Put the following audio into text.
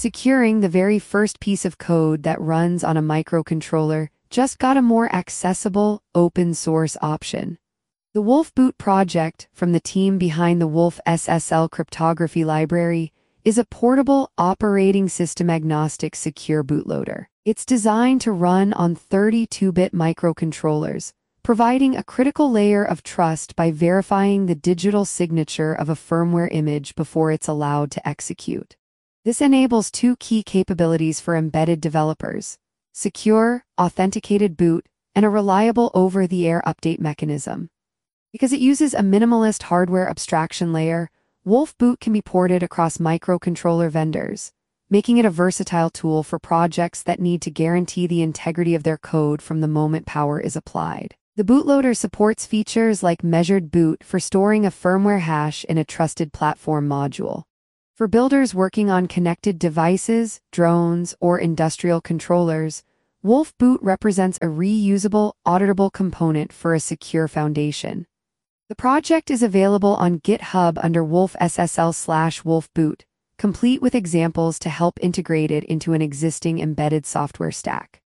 securing the very first piece of code that runs on a microcontroller just got a more accessible, open-source option. The Wolf Boot project, from the team behind the Wolf SSL cryptography library, is a portable, operating system-agnostic secure bootloader. It's designed to run on 32-bit microcontrollers, providing a critical layer of trust by verifying the digital signature of a firmware image before it's allowed to execute. This enables two key capabilities for embedded developers: secure, authenticated boot, and a reliable over-the-air update mechanism. Because it uses a minimalist hardware abstraction layer, Wolf Boot can be ported across microcontroller vendors, making it a versatile tool for projects that need to guarantee the integrity of their code from the moment power is applied. The bootloader supports features like measured boot for storing a firmware hash in a trusted platform module. For builders working on connected devices, drones, or industrial controllers, Wolf Boot represents a reusable, auditable component for a secure foundation. The project is available on GitHub under Wolf SSL/Wolf Boot, complete with examples to help integrate it into an existing embedded software stack.